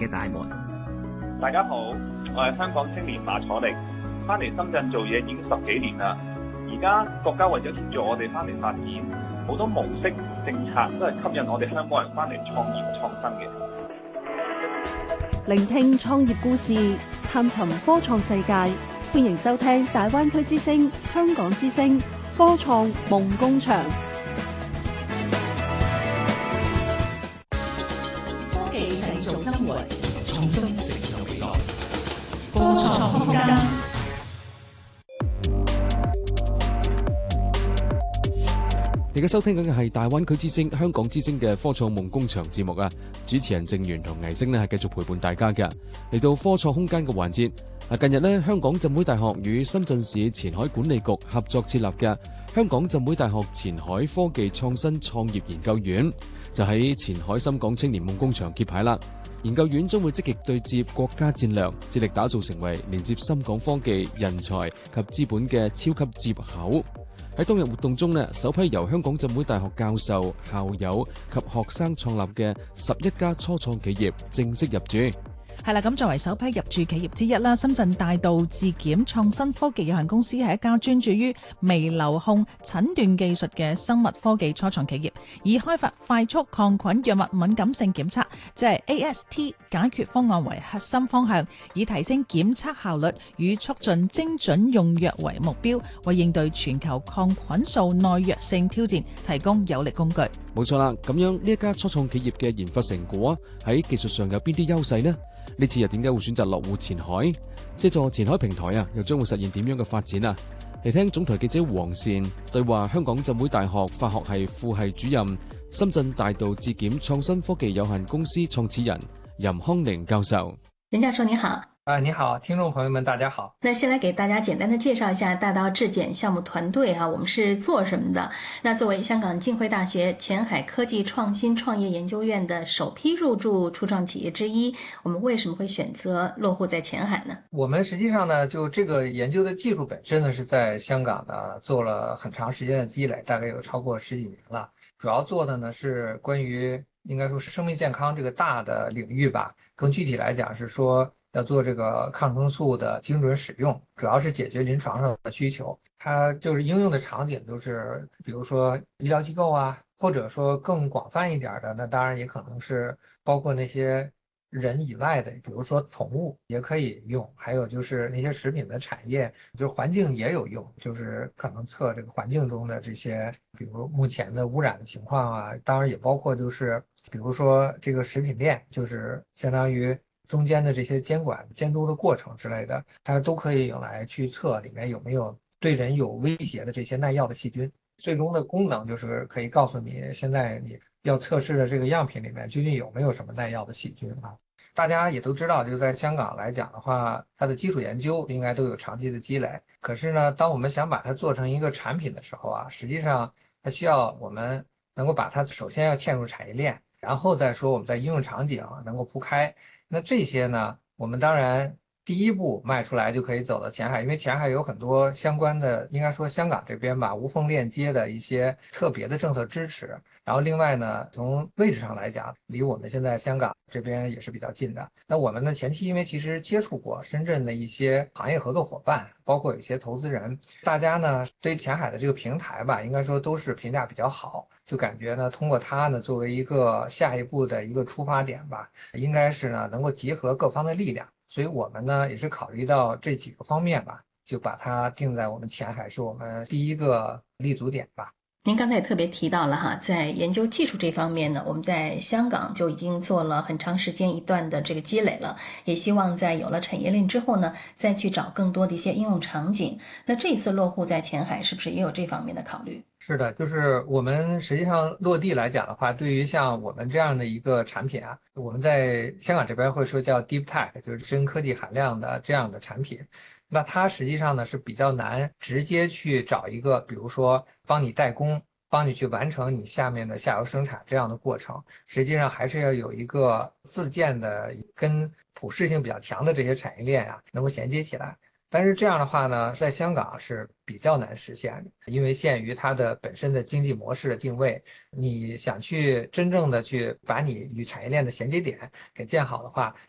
嘅大門。 大家好，我係香港青年馬楚力，翻嚟深圳做嘢已經10幾年啦。而家國家為咗協助我哋翻嚟發展，好多模式政策都係吸引我哋香港人翻嚟創業創新嘅。 聆聽創業故事，探尋科創世界，歡迎收聽大灣區之聲、香港之聲科創夢工場。 科技製造生活，創新成就未來。科創空間。 而家收聽緊嘅係大灣區之聲、香港之聲嘅科創夢工場節目啊！主持人鄭源同倪星呢係繼續陪伴大家嘅。嚟到科創空間嘅環節。近日呢，香港浸會大學與深圳市前海管理局合作設立嘅香港浸會大學前海科技創新創業研究院，就喺前海深港青年夢工場揭牌啦。研究院將會積極對接國家戰略，致力打造成為連接深港科技、人才及資本嘅超級接口。喺當日活動中呢，首批由香港浸會大學教授、校友及學生創立嘅11家初創企業正式入駐。 係啦，咁作為首批入駐企業之一啦，深圳大道自檢創新科技有限公司係一家專注於微流控診斷技術嘅生物科技初創企業，以開發快速抗菌藥物敏感性檢測，即係 AST 解決方案為核心方向，以提升檢測效率與促進精準用藥為目標，為應對全球抗菌素耐藥性挑戰提供有力工具。 冇錯啦，咁樣呢一家初創企業嘅研發成果喺技術上有邊啲優勢呢？呢次又點解會選擇落戶前海？借助前海平台啊，又將會實現點樣嘅發展啊？嚟聽總台記者胡黃善對話香港浸會大學法學系副系主任、深圳大道自檢創新科技有限公司創始人任康寧教授。 任教授你好。 你好，听众朋友们大家好。 那先来给大家简单的介绍一下大道质检项目团队我们是做什么的。那作为香港浸会大学前海科技创新创业研究院的首批入驻初创企业之一，我们为什么会选择落户在前海呢？ 我们实际上呢，就这个研究的技术本身呢，是在香港呢做了很长时间的积累，大概有超过10几年了。主要做的呢是关于应该说是生命健康这个大的领域吧，更具体来讲是说要做这个抗生素的精准使用，主要是解决临床上的需求。它就是应用的场景都是比如说医疗机构啊，或者说更广泛一点的，那当然也可能是包括那些人以外的，比如说宠物也可以用，还有就是那些食品的产业，就是环境也有用，就是可能测这个环境中的这些比如目前的污染的情况啊，当然也包括就是比如说这个食品链，就是相当于中间的这些监管监督的过程之类的，它都可以用来去测里面有没有对人有威胁的这些耐药的细菌。最终的功能就是可以告诉你现在你要测试的这个样品里面究竟有没有什么耐药的细菌啊。大家也都知道，就在香港来讲的话，它的基础研究应该都有长期的积累。可是呢，当我们想把它做成一个产品的时候啊，实际上它需要我们能够把它首先要嵌入产业链，然后再说我们在应用场景能够铺开。那这些呢，我们当然第一步迈出来就可以走到前海，因为前海有很多相关的，应该说香港这边吧，无缝链接的一些特别的政策支持。然后另外呢，从位置上来讲，离我们现在香港这边也是比较近的。那我们呢，前期因为其实接触过深圳的一些行业合作伙伴，包括有一些投资人，大家呢对前海的这个平台吧，应该说都是评价比较好，就感觉呢，通过它呢作为一个下一步的一个出发点吧，应该是呢能够结合各方的力量。所以我们呢也是考虑到这几个方面吧，就把它定在我们前海是我们第一个立足点吧。 您刚才也特别提到了在研究技术这方面呢，我们在香港就已经做了很长时间一段的这个积累了，也希望在有了产业链之后呢，再去找更多的一些应用场景。那这次落户在前海是不是也有这方面的考虑？ 是的，就是我们实际上落地来讲的话，对于像我们这样的一个产品啊，我们在香港这边会说叫 deep tech， 就是深科技含量的这样的产品。那它实际上呢是比较难直接去找一个，比如说帮你代工，帮你去完成你下面的下游生产这样的过程，实际上还是要有一个自建的跟普适性比较强的这些产业链能够衔接起来。但是这样的话呢，在香港是比较难实现的，因为限于它的本身的经济模式的定位，你想去真正的去把你与产业链的衔接点给建好的话，